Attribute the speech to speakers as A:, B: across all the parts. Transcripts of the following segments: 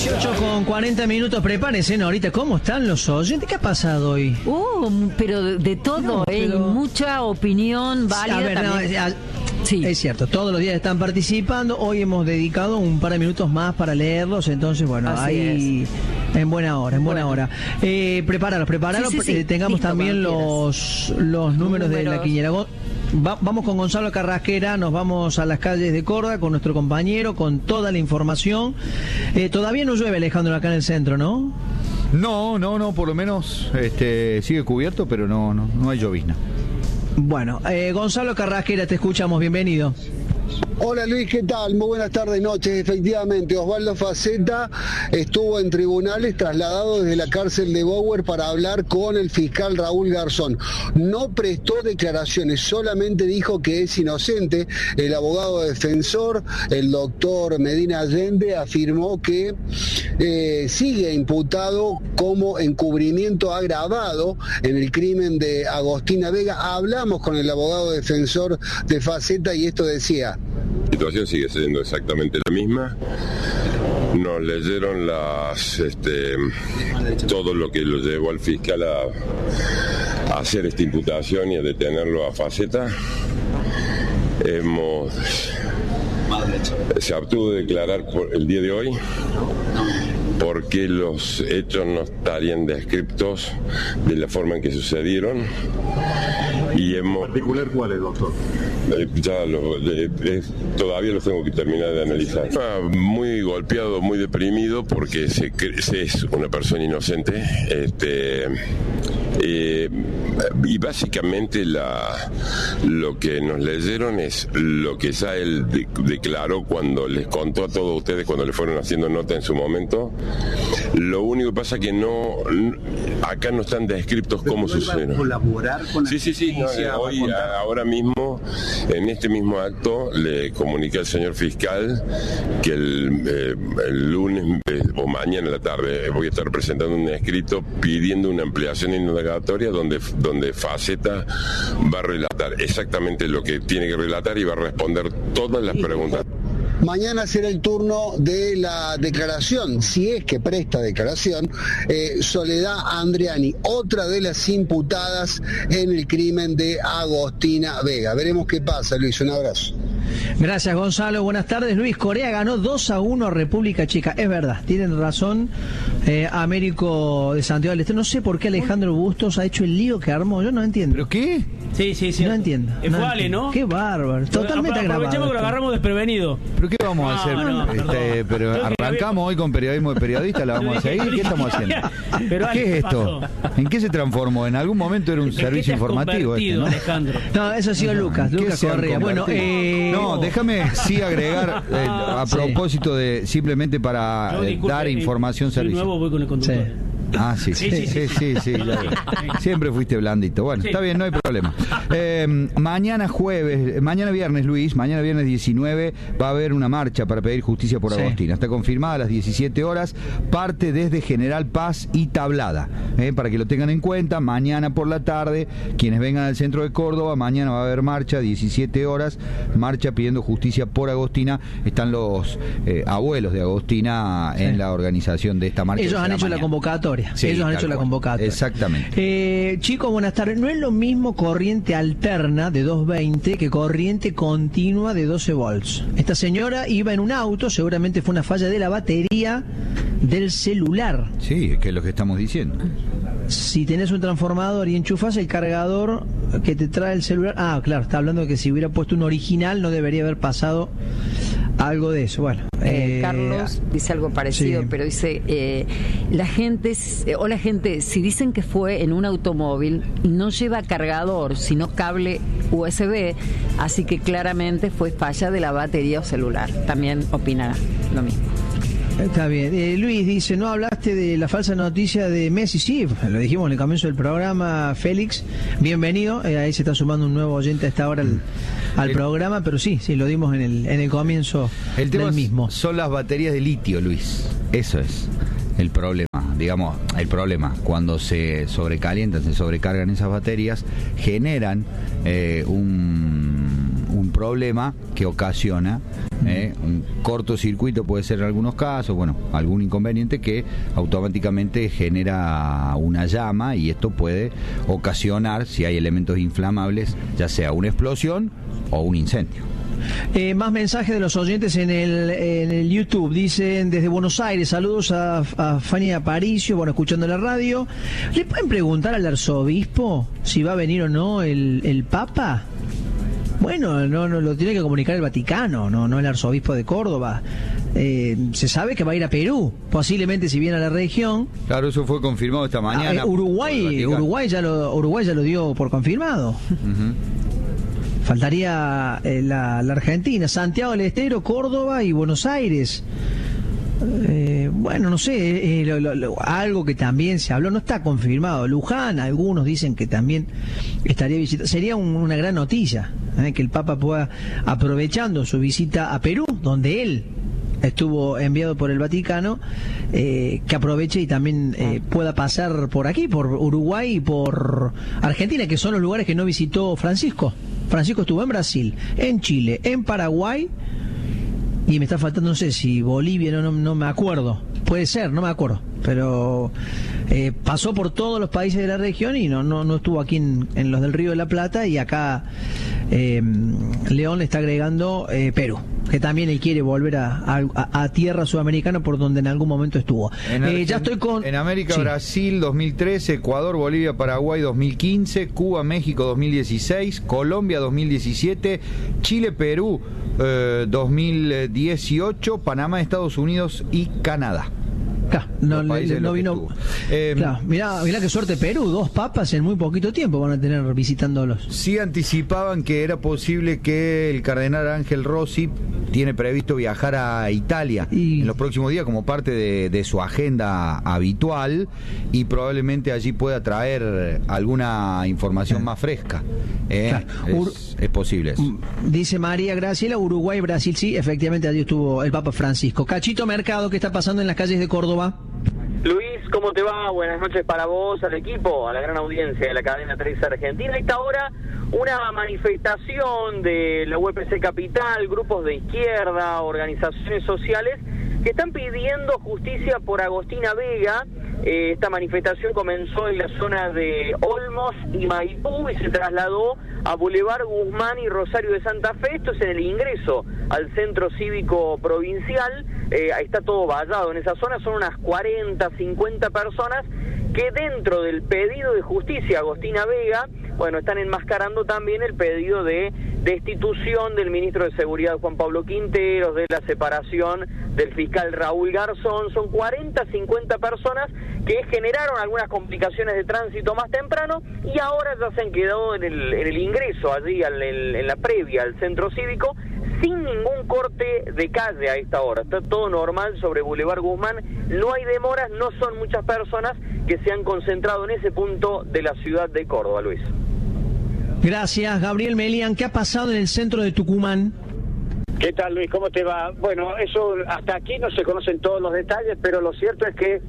A: 18:40, prepárense, ¿no? Ahorita, ¿cómo están los oyentes? ¿Qué ha pasado hoy?
B: Pero de todo,
A: No, pero...
B: mucha opinión válida.
A: A ver,
B: también. Sí.
A: Es cierto, todos los días están participando. Hoy hemos dedicado un par de minutos más para leerlos, entonces, bueno,
B: Así
A: ahí en buena hora, Prepáralos.
B: Sí.
A: Tengamos
B: Listo,
A: también los números de la quiniela. Vamos con Gonzalo Carrasquera, nos vamos a las calles de Córdoba con nuestro compañero, con toda la información. Todavía no llueve, Alejandro, acá en el centro, ¿no?
C: No, por lo menos sigue cubierto, pero no hay llovizna.
A: Bueno, Gonzalo Carrasquera, te escuchamos, bienvenido.
D: Hola Luis, ¿qué tal? Muy buenas tardes, noches. Efectivamente, Osvaldo Faceta estuvo en tribunales trasladado desde la cárcel de Bower para hablar con el fiscal Raúl Garzón. No prestó declaraciones, solamente dijo que es inocente. El abogado defensor, el doctor Medina Allende, afirmó que sigue imputado como encubrimiento agravado en el crimen de Agostina Vega. Hablamos con el abogado defensor de Faceta y esto decía.
E: La situación sigue siendo exactamente la misma. Nos leyeron todo lo que lo llevó al fiscal a hacer esta imputación y a detenerlo a Faceta. Se abstuvo de declarar por el día de hoy porque los hechos no estarían descriptos de la forma en que sucedieron. Y ¿en particular cuáles, doctor? Todavía los tengo que terminar de analizar. Muy golpeado, muy deprimido porque se es una persona inocente. Y básicamente lo que nos leyeron es lo que ya él declaró cuando les contó a todos ustedes cuando le fueron haciendo nota en su momento. Lo único que pasa es que acá no están descritos cómo sucedieron. ¿Colaborar con la justicia? Hoy, ahora mismo, en este mismo acto, le comuniqué al señor fiscal que el lunes o mañana en la tarde voy a estar presentando un escrito pidiendo una ampliación indagatoria donde Faceta va a relatar exactamente lo que tiene que relatar y va a responder todas las preguntas.
D: Mañana será el turno de la declaración, si es que presta declaración, Soledad Andriani, otra de las imputadas en el crimen de Agostina Vega. Veremos qué pasa, Luis, un abrazo.
A: Gracias, Gonzalo. Buenas tardes, Luis. Corea ganó 2-1 a República Checa. Es verdad, tienen razón, Américo de Santiago del Estero. No sé por qué Alejandro Bustos ha hecho el lío que armó. Yo no entiendo.
C: ¿Pero qué?
F: Sí.
A: No entiendo.
F: Fue Ale, ¿no?
A: Qué bárbaro. Totalmente agravado.
F: Aprovechemos que lo agarramos desprevenido.
C: ¿Pero qué vamos a hacer?
F: No,
C: pero arrancamos hoy con periodismo de periodista, ¿la vamos a seguir? ¿Qué estamos haciendo? ¿Qué es esto? ¿En qué se transformó? En algún momento era un servicio informativo. ¿No?
A: Alejandro. No, eso ha sido Lucas Correa. Bueno,
C: no, déjame agregar a propósito de simplemente para dar información servicio.
F: De nuevo voy con el conductor.
C: Sí. Siempre fuiste blandito. Bueno, está bien, no hay problema. Mañana viernes, Luis, mañana viernes 19 va a haber una marcha para pedir justicia por Agostina. Está confirmada a las 17 horas, parte desde General Paz y Tablada. Para que lo tengan en cuenta, mañana por la tarde, quienes vengan al centro de Córdoba, mañana va a haber marcha, 17 horas, marcha pidiendo justicia por Agostina. Están los abuelos de Agostina en la organización de esta marcha.
A: Ellos han hecho la convocatoria. Ellos han hecho la convocatoria.
C: Exactamente.
A: Chicos, buenas tardes. No es lo mismo corriente alterna de 220 que corriente continua de 12 volts. Esta señora iba en un auto, seguramente fue una falla de la batería del celular.
C: Sí, que es lo que estamos diciendo.
A: Si tenés un transformador y enchufás el cargador que te trae el celular... Ah, claro, está hablando de que si hubiera puesto un original no debería haber pasado algo de eso. Bueno,
B: Carlos dice algo parecido, sí. Pero dice, la gente, si dicen que fue en un automóvil, no lleva cargador, sino cable USB, así que claramente fue falla de la batería o celular. También opina lo mismo.
A: Está bien. Luis dice, ¿no hablaste de la falsa noticia de Messi? Sí, lo dijimos en el comienzo del programa, Félix. Bienvenido. Ahí se está sumando un nuevo oyente a esta hora al programa, pero sí, lo dimos en el comienzo del mismo.
C: Son las baterías de litio, Luis. Eso es el problema. Digamos, el problema, cuando se sobrecalientan, se sobrecargan esas baterías, generan un problema que ocasiona Un cortocircuito puede ser en algunos casos, bueno, algún inconveniente que automáticamente genera una llama, y esto puede ocasionar, si hay elementos inflamables, ya sea una explosión o un incendio.
A: Más mensajes de los oyentes en el YouTube. Dicen desde Buenos Aires, saludos a Fanny Aparicio, bueno, escuchando la radio. ¿Le pueden preguntar al arzobispo si va a venir o no el Papa? Bueno, no lo tiene que comunicar el Vaticano, no el arzobispo de Córdoba. Se sabe que va a ir a Perú, posiblemente si viene a la región.
C: Claro, eso fue confirmado esta mañana.
A: Uruguay ya lo dio por confirmado.
C: Uh-huh.
A: Faltaría la Argentina, Santiago del Estero, Córdoba y Buenos Aires. Bueno, no sé, algo que también se habló, no está confirmado. Luján, algunos dicen que también estaría visitando. Sería una gran noticia, que el Papa pueda, aprovechando su visita a Perú, donde él estuvo enviado por el Vaticano, que aproveche y también pueda pasar por aquí, por Uruguay y por Argentina, que son los lugares que no visitó Francisco. Francisco estuvo en Brasil, en Chile, en Paraguay, y me está faltando, no sé si Bolivia, no me acuerdo. Puede ser, no me acuerdo. Pero pasó por todos los países de la región y no estuvo aquí en los del Río de la Plata, y acá León le está agregando Perú, que también él quiere volver a tierra sudamericana por donde en algún momento estuvo. Ya estoy con...
C: En América,
A: sí.
C: Brasil 2013, Ecuador, Bolivia, Paraguay 2015, Cuba, México 2016, Colombia 2017, Chile, Perú 2018, Panamá, Estados Unidos y Canadá.
A: Claro, no vino. Claro, mirá qué suerte Perú, 2 papas en muy poquito tiempo van a tener visitándolos.
C: Sí anticipaban que era posible que el cardenal Ángel Rossi tiene previsto viajar a Italia en los próximos días como parte de su agenda habitual, y probablemente allí pueda traer alguna información más fresca. Claro. Es posible eso.
A: Dice María Graciela, Uruguay, Brasil, sí, efectivamente allí estuvo el Papa Francisco. Cachito Mercado, ¿qué está pasando en las calles de Córdoba?
G: Luis, ¿cómo te va? Buenas noches para vos, al equipo, a la gran audiencia de la cadena 3 Argentina. A esta hora, una manifestación de la UPC Capital, grupos de izquierda, organizaciones sociales, que están pidiendo justicia por Agostina Vega. Esta manifestación comenzó en la zona de Olmos y Maipú y se trasladó a Boulevard Guzmán y Rosario de Santa Fe. Esto es en el ingreso al Centro Cívico Provincial. Ahí está todo vallado en esa zona. Son unas 40, 50 personas que dentro del pedido de justicia a Agostina Vega, bueno, están enmascarando también el pedido de destitución del ministro de Seguridad Juan Pablo Quinteros, de la separación del fiscal Raúl Garzón. Son 40, 50 personas que generaron algunas complicaciones de tránsito más temprano y ahora ya se han quedado en el ingreso allí, en la previa al centro cívico, sin ningún corte de calle a esta hora. Está todo normal sobre Boulevard Guzmán, no hay demoras, no son muchas personas que se han concentrado en ese punto de la ciudad de Córdoba, Luis.
A: Gracias, Gabriel Melian. ¿Qué ha pasado en el centro de Tucumán?
H: ¿Qué tal, Luis? ¿Cómo te va? Bueno, eso hasta aquí no se conocen todos los detalles, pero lo cierto es que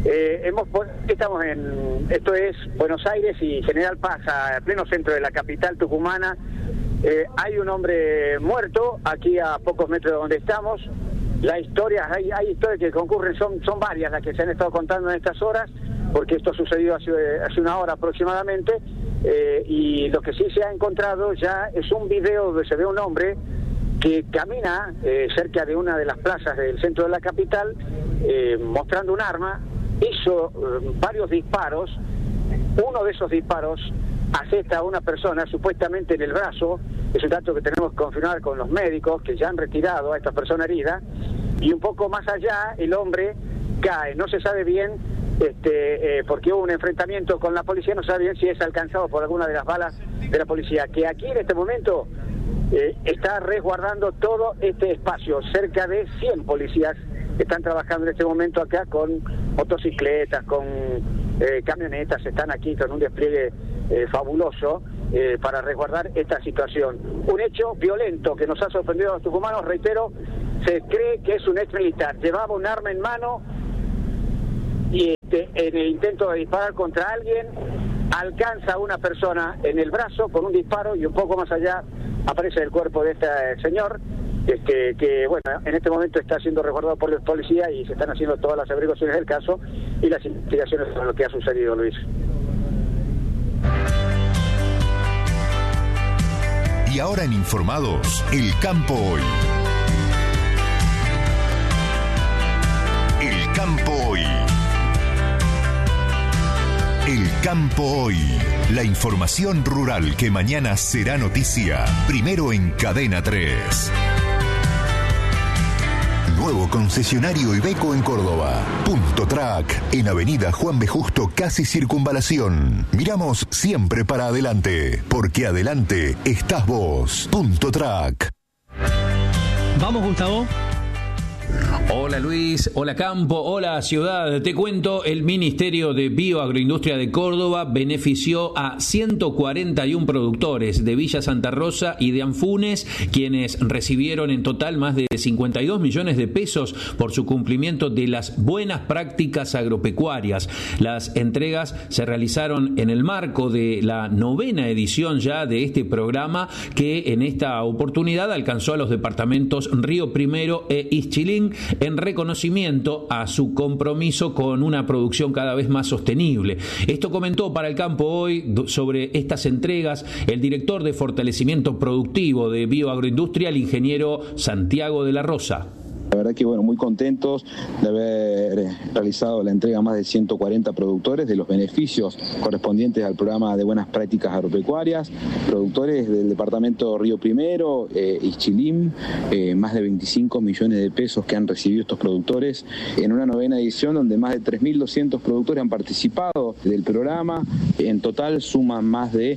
H: esto es Buenos Aires y General Paz, a pleno centro de la capital tucumana. Hay un hombre muerto aquí a pocos metros de donde estamos. Las historias, hay historias que concurren, son varias las que se han estado contando en estas horas, porque esto sucedió hace una hora aproximadamente, y lo que sí se ha encontrado ya es un video donde se ve un hombre que camina cerca de una de las plazas del centro de la capital, mostrando un arma. Hizo varios disparos. Uno de esos disparos asesta a una persona supuestamente en el brazo. Es un dato que tenemos que confirmar con los médicos que ya han retirado a esta persona herida, y un poco más allá el hombre cae. No se sabe bien porque hubo un enfrentamiento con la policía, no se sabe bien si es alcanzado por alguna de las balas de la policía, que aquí en este momento está resguardando todo este espacio. Cerca de 100 policías están trabajando en este momento acá con motocicletas, con camionetas, están aquí con un despliegue fabuloso para resguardar esta situación. Un hecho violento que nos ha sorprendido a los tucumanos, reitero, se cree que es un ex militar, llevaba un arma en mano y en el intento de disparar contra alguien, alcanza a una persona en el brazo con un disparo y un poco más allá aparece el cuerpo de este señor. que bueno, en este momento está siendo resguardado por la policía y se están haciendo todas las averiguaciones del caso y las investigaciones sobre lo que ha sucedido, Luis.
I: Y ahora en Informados, El Campo Hoy. El Campo Hoy. El Campo Hoy. La información rural que mañana será noticia. Primero en Cadena 3. Nuevo concesionario Iveco en Córdoba. Punto Track, en Avenida Juan B. Justo, casi Circunvalación. Miramos siempre para adelante, porque adelante estás vos. Punto Track.
A: Vamos, Gustavo.
J: Hola Luis, hola Campo, hola Ciudad. Te cuento, el Ministerio de Bioagroindustria de Córdoba benefició a 141 productores de Villa Santa Rosa y de Anfunes, quienes recibieron en total más de 52 millones de pesos por su cumplimiento de las buenas prácticas agropecuarias. Las entregas se realizaron en el marco de la 9ª edición ya de este programa, que en esta oportunidad alcanzó a los departamentos Río Primero e Ischilín, en reconocimiento a su compromiso con una producción cada vez más sostenible. Esto comentó para El Campo Hoy sobre estas entregas el director de fortalecimiento productivo de Bioagroindustria, el ingeniero Santiago de la Rosa.
K: La verdad que muy contentos de haber realizado la entrega a más de 140 productores de los beneficios correspondientes al programa de buenas prácticas agropecuarias, productores del departamento Río Primero, Ischilín, más de 25 millones de pesos que han recibido estos productores en una 9ª edición donde más de 3.200 productores han participado del programa. En total suman más de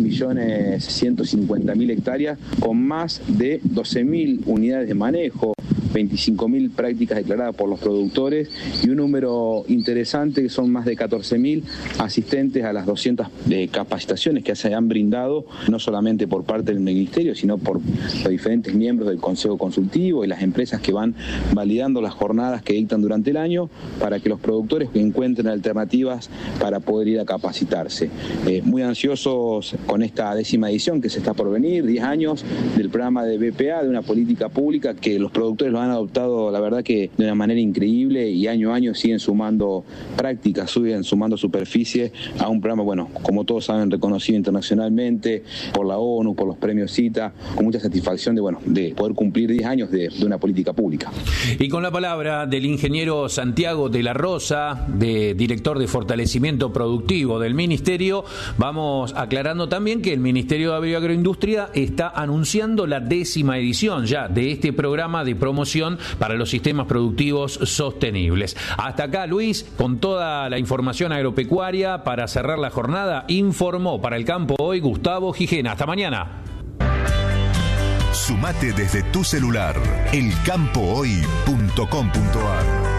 K: 3.150.000 hectáreas con más de 12.000 unidades de manejo, 25.000 prácticas declaradas por los productores y un número interesante que son más de 14.000 asistentes a las 200 capacitaciones que se han brindado, no solamente por parte del Ministerio, sino por los diferentes miembros del Consejo Consultivo y las empresas que van validando las jornadas que dictan durante el año para que los productores encuentren alternativas para poder ir a capacitarse. Muy ansiosos con esta 10ª edición que se está por venir, 10 años del programa de BPA, de una política pública que los productores lo han adoptado, la verdad que de una manera increíble, y año a año siguen sumando prácticas, siguen sumando superficie a un programa, bueno, como todos saben, reconocido internacionalmente por la ONU, por los premios CITA, con mucha satisfacción de poder cumplir 10 años de una política pública.
J: Y con la palabra del ingeniero Santiago de la Rosa, director de fortalecimiento productivo del Ministerio, vamos aclarando también que el Ministerio de Bioagroindustria está anunciando la 10ª edición ya de este programa de promoción para los sistemas productivos sostenibles. Hasta acá, Luis, con toda la información agropecuaria para cerrar la jornada, informó para El Campo Hoy Gustavo Gijena. Hasta mañana.
I: Sumate desde tu celular, elcampohoy.com.ar.